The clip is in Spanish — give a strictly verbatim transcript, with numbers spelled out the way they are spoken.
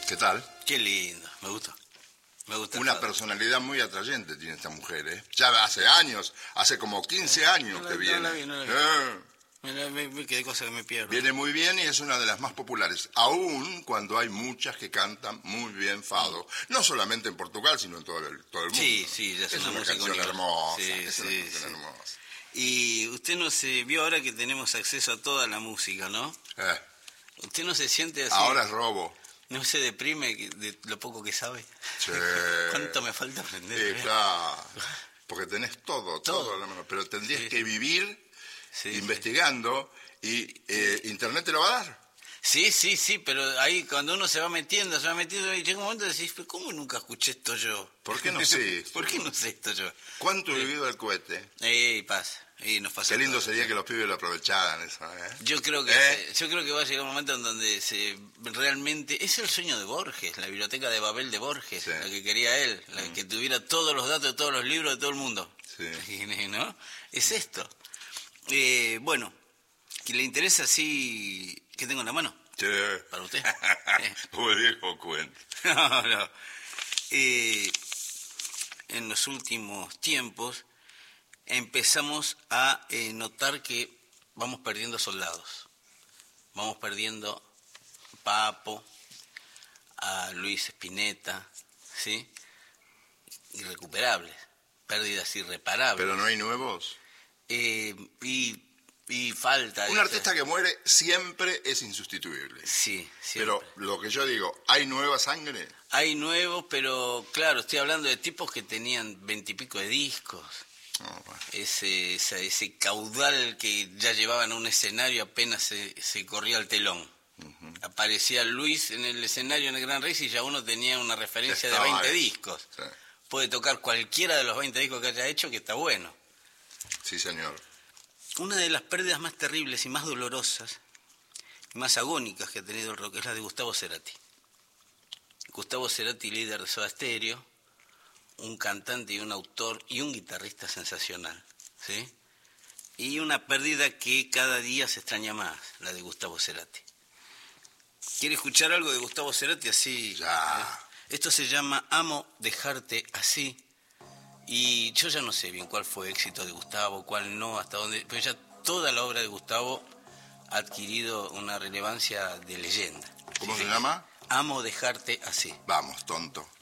¿Qué tal? Qué lindo, me gusta. Me gusta. Una todo. personalidad muy atrayente tiene esta mujer, ¿eh? Ya hace años, hace como quince años no que la, viene. No la vi, no la vi. Eh, Me, me, me quedé cosa que me pierdo. Viene muy bien y es una de las más populares, aún cuando hay muchas que cantan muy bien fado. No solamente en Portugal, sino en todo el, todo el mundo. Sí, sí, ya es, es una, una música canción universal. hermosa. Sí, es sí, una canción sí. hermosa. Y usted no se vio ahora que tenemos acceso a toda la música, ¿no? Eh, ¿Usted no se siente así? ahora es robo. ¿No se deprime de lo poco que sabe? Sí. ¿Cuánto me falta aprender? Sí, claro. Porque tenés todo, todo, Todo. a la mano. Pero tendrías Sí, que sí. vivir Sí, investigando y eh, Internet te lo va a dar. Sí, sí, sí, pero ahí cuando uno se va metiendo, se va metiendo, y llega un momento y decís, "¿Pero ¿cómo nunca escuché esto yo? ¿Por qué no sé esto? ¿Por qué no sé esto yo? ¿Cuánto he vivido el cohete? Y pasa, y nos pasa Qué lindo todo. sería que los pibes lo aprovecharan eso, ¿eh? Yo creo que ¿Eh? se- yo creo que va a llegar un momento en donde se realmente es el sueño de Borges, la biblioteca de Babel de Borges, Sí. la que quería él, la que tuviera todos los datos de todos los libros de todo el mundo. Sí. ¿No? Es esto. Eh, bueno, que le interesa así que tengo en la mano Sí. para usted. Como viejo cuento. No, no. Eh, en los últimos tiempos empezamos a eh, notar que vamos perdiendo soldados. Vamos perdiendo a Papo, a Luis Spinetta, ¿sí? Irrecuperables, pérdidas irreparables. Pero no hay nuevos. Eh, y, y falta... Un esa- artista que muere siempre es insustituible. Sí, siempre. Pero lo que yo digo, ¿hay nueva sangre? Hay nuevos, pero claro, estoy hablando de tipos que tenían veintipico de discos. No, bueno. Ese, ese, ese caudal que ya llevaban a un escenario apenas se, se corría el telón. Ujú. Aparecía Luis en el escenario en el Gran Rex y ya uno tenía una referencia de Estaba veinte ahí. discos. Sí. Puede tocar cualquiera de los veinte discos que haya hecho, que está bueno. Sí, señor. Una de las pérdidas más terribles y más dolorosas y más agónicas que ha tenido el rock es la de Gustavo Cerati. Gustavo Cerati, líder de Soda Stereo, un cantante y un autor y un guitarrista sensacional, ¿sí? Y una pérdida que cada día se extraña más, la de Gustavo Cerati. ¿Quiere escuchar algo de Gustavo Cerati así? Ya. ¿Eh? Esto se llama Amo dejarte así. Y yo ya no sé bien cuál fue el éxito de Gustavo, cuál no, hasta dónde... Pero ya toda la obra de Gustavo ha adquirido una relevancia de leyenda. ¿Cómo ¿Sí? se llama? Amo dejarte así. Vamos, tonto.